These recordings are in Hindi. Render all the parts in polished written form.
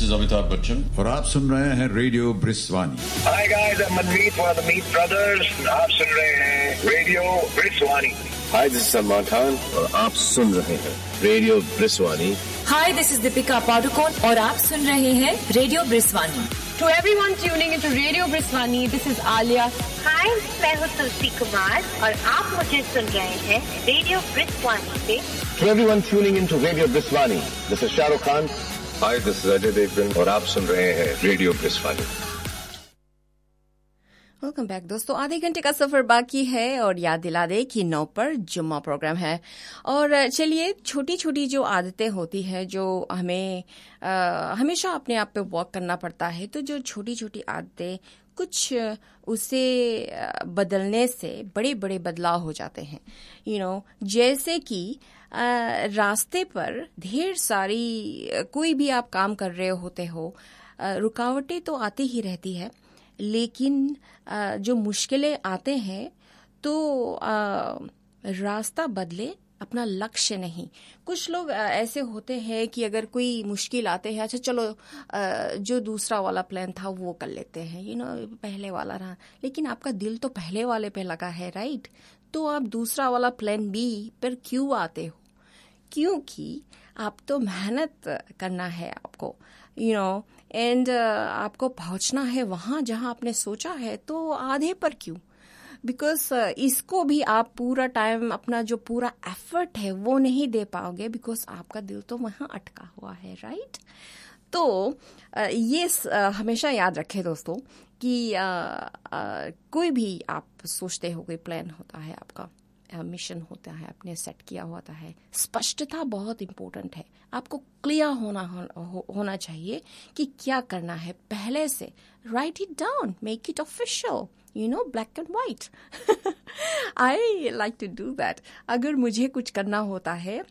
दिस इज अमिताभ बच्चन और आप सुन रहे हैं radio ब्रिस्वानी. Hi guys, I'm Manmeet for the Meet Brothers. आप सुन रहे हैं radio ब्रिस्वानी. Hi, this is Salman Khan और आप सुन रहे हैं radio ब्रिस्वानी. Hi, this is Deepika Padukone और आप सुन रहे हैं radio ब्रिस्वानी. To everyone tuning into Radio Briswani, this is Alia. Hi, मैं हूँ तुलसी कुमार और आप मुझे सुन रहे हैं रेडियो ब्रिस्वानी से. To everyone tuning into Radio Briswani, this is Shah Rukh Khan. Hi, this is Ajay Devgan और आप सुन रहे हैं रेडियो ब्रिस्वानी. वेलकम बैक दोस्तों. आधे घंटे का सफर बाकी है और याद दिला दे कि 9 पर जुम्मा प्रोग्राम है. और चलिए, छोटी छोटी जो आदतें होती हैं जो हमें हमेशा अपने आप पे वर्क करना पड़ता है, तो जो छोटी छोटी आदतें कुछ उसे बदलने से बड़े बड़े बदलाव हो जाते हैं. जैसे कि रास्ते पर ढेर सारी कोई भी आप काम कर रहे होते हो, रुकावटें तो आती ही रहती है, लेकिन जो मुश्किलें आते हैं तो रास्ता बदले, अपना लक्ष्य नहीं. कुछ लोग ऐसे होते हैं कि अगर कोई मुश्किल आते हैं, अच्छा चलो जो दूसरा वाला प्लान था वो कर लेते हैं, पहले वाला रहा, लेकिन आपका दिल तो पहले वाले पे लगा है, राइट? तो आप दूसरा वाला प्लान बी पर क्यों आते हो? क्योंकि आप तो मेहनत करना है आपको, एंड आपको पहुंचना है वहां जहां आपने सोचा है, तो आधे पर क्यों? बिकॉज इसको भी आप पूरा टाइम, अपना जो पूरा एफर्ट है वो नहीं दे पाओगे, बिकॉज आपका दिल तो वहां अटका हुआ है, राइट? तो ये हमेशा याद रखें दोस्तों कि कोई भी आप सोचते हो, कोई प्लान होता है आपका, मिशन होता है, आपने सेट किया होता है, स्पष्टता बहुत इंपॉर्टेंट है. आपको क्लियर होना चाहिए कि क्या करना है पहले से. Right it down, make it official, black and white. I like to do that. अगर मुझे कुछ करना होता है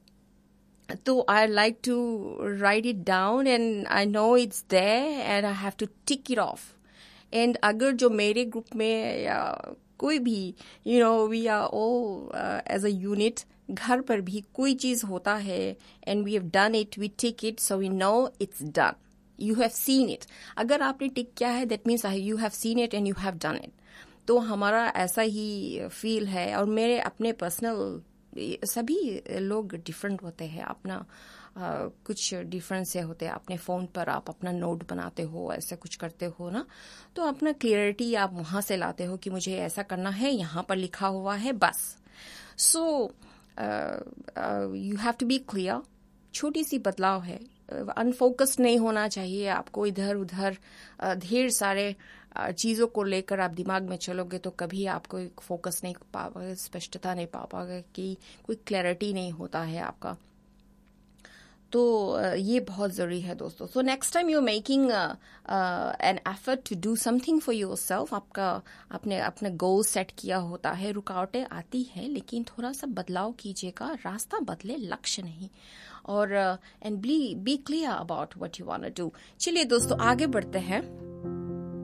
तो I like to right it down and I know it's there and I have two tick it of. And अगर जो मेरे ग्रुप में या कोई भी, we are all as a unit, घर पर भी कोई चीज होता है and we have done it, we tick it, so we know it's done. You have seen it. अगर आपने टिक किया है, that means you have seen it and you have done it. तो हमारा ऐसा ही फील है. और मेरे अपने पर्सनल, सभी लोग डिफरेंट होते हैं, अपना कुछ डिफरेंस से होते हैं. अपने फोन पर आप अपना नोट बनाते हो, ऐसा कुछ करते हो ना, तो अपना क्लियरिटी आप वहां से लाते हो कि मुझे ऐसा करना है, यहाँ पर लिखा हुआ है, बस. So you have to be clear. छोटी सी बदलाव है, अनफोकस्ड नहीं होना चाहिए आपको. इधर उधर ढेर सारे चीजों को लेकर आप दिमाग में चलोगे तो कभी आपको फोकस नहीं पा पाओगे, स्पष्टता नहीं पा पाओगे, कि कोई क्लैरिटी नहीं होता है आपका. तो ये बहुत जरूरी है दोस्तों. So next time you are making an effort to do something for your self. आपने अपना गोल सेट किया होता है, रुकावटें आती है, लेकिन थोड़ा सा बदलाव कीजिएगा. रास्ता बदले, लक्ष्य नहीं. और and B clear about what you want to do. चलिए दोस्तों, आगे बढ़ते हैं.